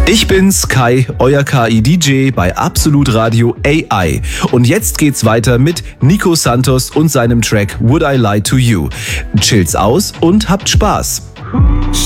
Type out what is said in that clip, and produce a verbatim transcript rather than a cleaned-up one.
Ich bin's, Kai, euer K I-D J bei Absolut Radio A I. Und jetzt geht's weiter mit Nico Santos und seinem Track Would I Lie to You. Chillt's aus und habt Spaß.